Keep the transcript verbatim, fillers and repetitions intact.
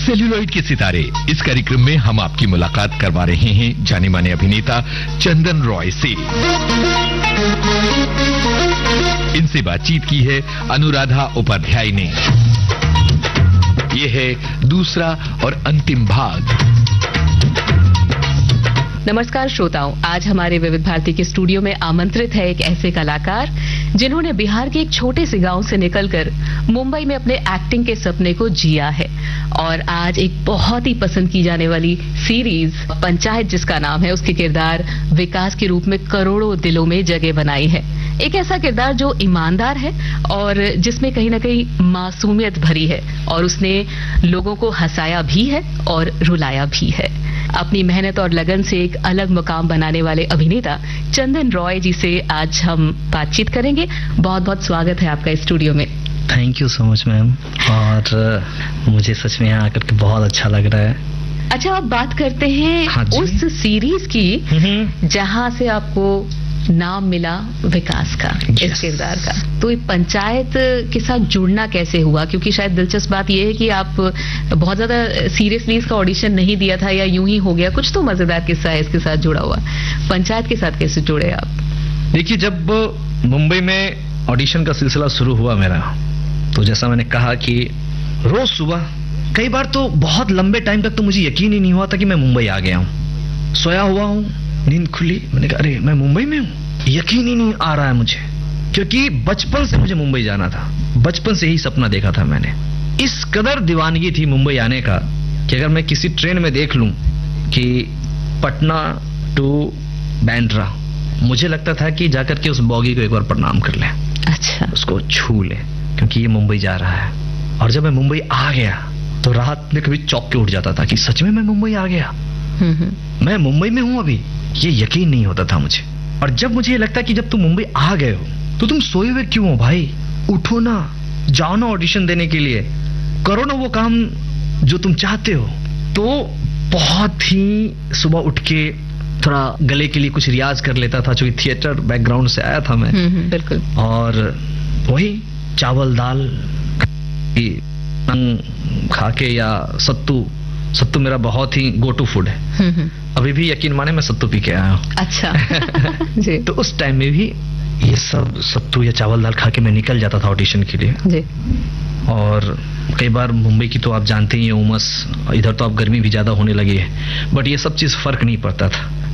Celluloid के सितारे, इस कार्यक्रम में हम आपकी मुलाकात करवा रहे हैं जाने माने अभिनेता चंदन रॉय से। इनसे बातचीत की है अनुराधा उपाध्याय ने। यह है दूसरा और अंतिम भाग। नमस्कार श्रोताओं, आज हमारे विविध भारती के स्टूडियो में आमंत्रित है एक ऐसे कलाकार जिन्होंने बिहार के एक छोटे से गांव से निकलकर मुंबई में अपने एक्टिंग के सपने को जिया है और आज एक बहुत ही पसंद की जाने वाली सीरीज पंचायत जिसका नाम है, उसके किरदार विकास के रूप में करोड़ों दिलों में जगह बनाई है। एक ऐसा किरदार जो ईमानदार है और जिसमें कहीं ना कहीं मासूमियत भरी है और उसने लोगों को हंसाया भी है और रुलाया भी है। अपनी मेहनत और लगन से एक अलग मुकाम बनाने वाले अभिनेता चंदन रॉय जी से आज हम बातचीत करेंगे। बहुत बहुत स्वागत है आपका इस स्टूडियो में। Thank you so much ma'am, और मुझे सच में यहाँ आकर के बहुत अच्छा लग रहा है। अच्छा, आप बात करते हैं हाँ उस सीरीज की जहाँ से आपको नाम मिला विकास का, yes. इस किरदार का। तो पंचायत के साथ जुड़ना कैसे हुआ? क्योंकि शायद दिलचस्प बात यह है कि आप बहुत ज्यादा सीरियसली इसका ऑडिशन नहीं दिया था या यूं ही हो गया, कुछ तो मजेदार किस्सा है इसके साथ जुड़ा हुआ। पंचायत के साथ कैसे जुड़े आप? देखिए, जब मुंबई में ऑडिशन का सिलसिला शुरू हुआ मेरा, तो जैसा मैंने कहा कि रोज सुबह, कई बार तो बहुत लंबे टाइम तक तो मुझे यकीन ही नहीं हुआ था कि मैं मुंबई आ गया हूँ। सोया हुआ हूँ, नींद खुली, मैंने कहा अरे मैं मुंबई में हूँ, यकीन ही नहीं आ रहा है मुझे, क्योंकि बचपन से मुझे मुंबई जाना था, बचपन से ही सपना देखा था मैंने। इस कदर दीवानगी थी मुंबई आने का कि अगर मैं किसी ट्रेन में देख लूं कि पटना टू बांद्रा, मुझे लगता था कि जाकर के उस बॉगी को एक बार प्रणाम कर लें, अच्छा, उसको छू लें, क्योंकि ये मुंबई जा रहा है। और जब मैं मुंबई आ गया तो रात में कभी चौंक के उठ जाता था कि सच में मैं मुंबई आ गया, मैं मुंबई में हूं अभी, ये यकीन नहीं होता था मुझे। और जब मुझे ये लगता कि जब तुम मुंबई आ गए हो तो तुम सोए हुए क्यों हो भाई, उठो ना, जाओ ना ऑडिशन देने के लिए, करो ना वो काम जो तुम चाहते हो। तो बहुत ही सुबह उठ के थोड़ा गले के लिए कुछ रियाज कर लेता था, क्योंकि थिएटर बैकग्राउंड से आया था मैं। बिल्कुल। और वही चावल दाल खा के, या सत्तू, सत्तू मेरा बहुत ही गो टू फूड है। अभी भी यकीन माने मैं सत्तू पी के आया हूँ। अच्छा। जी। तो उस टाइम में भी ये सब सत्तू या चावल दाल खा के मैं निकल जाता था ऑडिशन के लिए। जी। और कई बार मुंबई की तो आप जानते ही हैं उमस, इधर तो अब गर्मी भी ज्यादा होने लगी है, बट ये सब चीज फर्क नहीं पड़ता था।